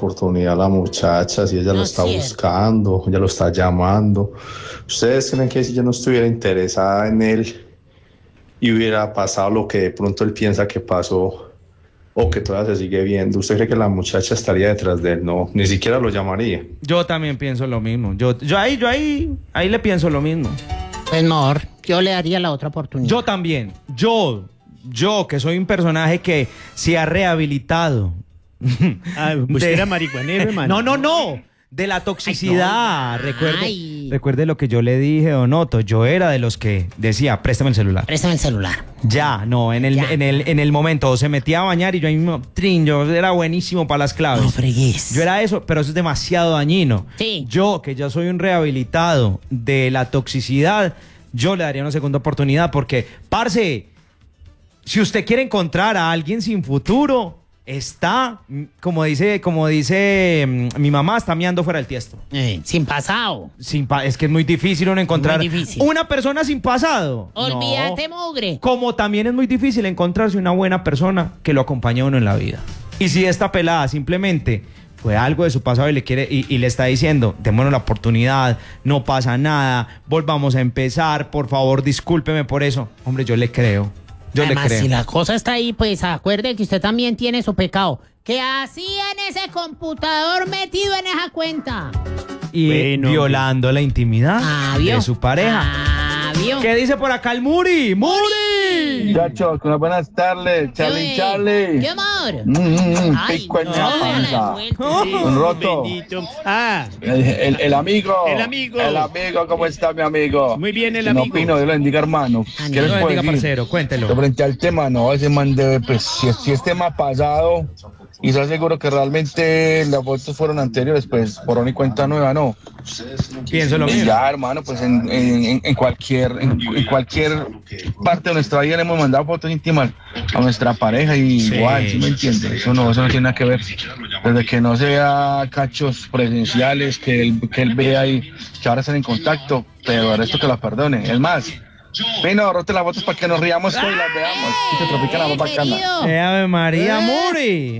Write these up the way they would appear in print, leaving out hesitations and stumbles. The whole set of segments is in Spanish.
oportunidad a la muchacha, si ella lo está buscando, ella lo está llamando. ¿Ustedes creen que si ella no estuviera interesada en él y hubiera pasado lo que de pronto él piensa que pasó o que todavía se sigue viendo, usted cree que la muchacha estaría detrás de él? No, ni siquiera lo llamaría. Yo también pienso lo mismo. Yo ahí le pienso lo mismo. Pues mejor, yo le daría la otra oportunidad. Yo también. Yo que soy un personaje que se ha rehabilitado. ¿Usted era marihuanero, hermano? No. De la toxicidad. Recuerde lo que yo le dije, Don Otto. Yo era de los que decía, préstame el celular. Préstame el celular. Ya, no, en el momento se metía a bañar y yo ahí mismo, yo era buenísimo para las claves. No fregues. Yo era eso, pero eso es demasiado dañino. Sí. Yo, que ya soy un rehabilitado de la toxicidad, yo le daría una segunda oportunidad porque, parce, si usted quiere encontrar a alguien sin futuro, está, como dice mi mamá, está meando fuera del tiesto. Sin pasado. Es que es muy difícil uno encontrar una persona sin pasado. Olvídate, mugre. Como también es muy difícil encontrarse una buena persona que lo acompañe a uno en la vida. Y si esta pelada simplemente fue algo de su pasado y le quiere y le está diciendo, démonos la oportunidad, no pasa nada, volvamos a empezar, por favor, discúlpeme por eso. Hombre, yo le creo. Además, si la cosa está ahí, pues acuerde que usted también tiene su pecado. ¿Qué hacía en ese computador metido en esa cuenta? Y violando la intimidad de su pareja. ¿Qué dice por acá el Muri? ¡Muri! Muchachos, unas buenas tardes. Charlie. ¿Qué amor? Pico en la panza. Un roto. Bendito. El amigo. El amigo. El amigo, ¿cómo está mi amigo? Muy bien, el No amigo. opino, Dios lo bendiga, hermano. ¿Qué les puedo decir? Parcero, cuéntelo. Frente al tema, no, ese man debe, pues, si es tema pasado y está seguro que realmente las fotos fueron anteriores, pues, por y cuenta nueva, no. Pienso lo mismo. Ya, hermano, pues en cualquier parte de nuestra vida le hemos mandado fotos íntimas a nuestra pareja y igual, ¿sí me entiendes? Eso no tiene nada que ver. Desde que no sea cachos presenciales, que él vea y que ahora están en contacto, pero el resto que la perdone. Es más, bueno, rote las fotos para que nos riamos todos y las veamos. Y se tropica la voz bacana. Ave María, Muri.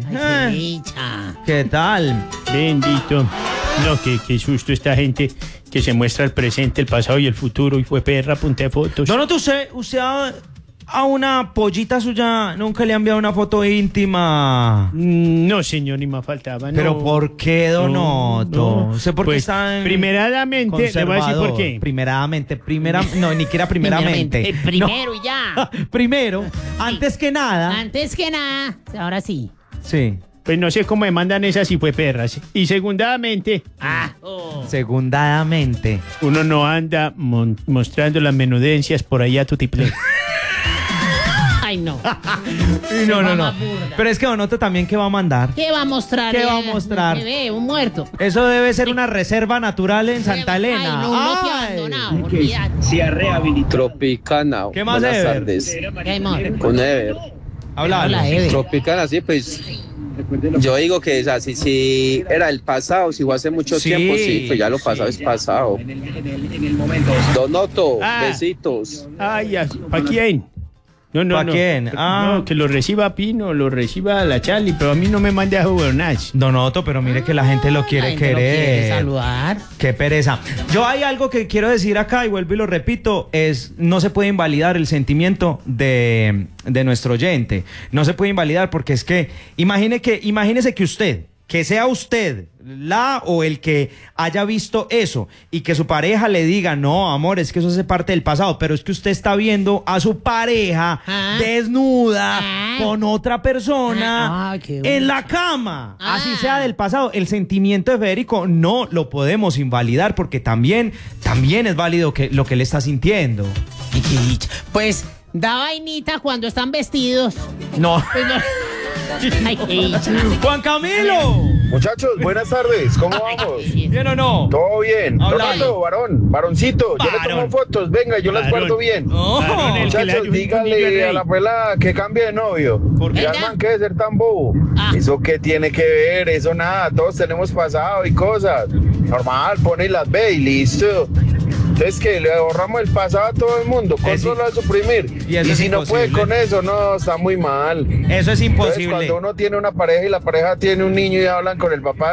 ¿Qué tal? Bendito. No, qué susto esta gente que se muestra el presente, el pasado y el futuro. Y fue perra, punta de fotos. Donoto, usted a una pollita suya nunca le ha enviado una foto íntima. No, señor, ni más faltaba. No. ¿Pero por qué, Donoto? No sé por qué está primeradamente, le voy a decir por qué. No, ni siquiera primeramente. Primero y ya. Primero, antes que nada. Antes que nada, ahora sí. Sí. Pues no sé cómo me mandan esas si fue perras. Y segundamente. Segundadamente. Uno no anda mostrando las menudencias por allá a tutiplén. Ay, no. No. Pero es que Donoto también, ¿qué va a mandar? ¿Qué va a mostrar? ¿Qué va a mostrar? Un muerto. Eso debe ser una reserva natural en Santa Elena. Ay, no te abandonado, olvídate. Se ha rehabilitado. Tropicana. ¿Qué más, Buenas Ever? tardes. ¿Qué hay, amor? Con Ever. Hola, Ever. Tropicana, sí, pues yo digo que es así, si era el pasado, si fue hace mucho tiempo, sí, pues ya lo pasado es pasado. Donoto, besitos. Ay, ¿para quién? No. ¿Para quién? No, que lo reciba Pino, lo reciba la Charlie, pero a mí no me mande a gobernar. Donoto, pero mire que la gente lo quiere querer. Lo quiere saludar. Qué pereza. Yo hay algo que quiero decir acá y vuelvo y lo repito, no se puede invalidar el sentimiento de nuestro oyente. No se puede invalidar porque es que imagínese que usted, que sea usted la o el que haya visto eso y que su pareja le diga, no, amor, es que eso hace parte del pasado, pero es que usted está viendo a su pareja desnuda con otra persona en la cama, así sea del pasado. El sentimiento de Federico no lo podemos invalidar porque también es válido lo que él está sintiendo. Pues da vainita cuando están vestidos. No. Pues no. Ay, Juan Camilo. Muchachos, buenas tardes, ¿cómo vamos? ¿Bien o no? Todo bien. Roberto, varoncito, yo le tomo fotos, venga, yo las guardo bien. Muchachos, díganle a la pelada que cambie de novio. Ya el man que debe ser tan bobo. ¿Eso qué tiene que ver? Eso nada, todos tenemos pasado y cosas. Normal, pone y las ve y listo. Entonces, que le borramos el pasado a todo el mundo, controla suprimir. Y si no puede con eso, no, está muy mal. Eso es imposible. Entonces, cuando uno tiene una pareja y la pareja tiene un niño y hablan con el papá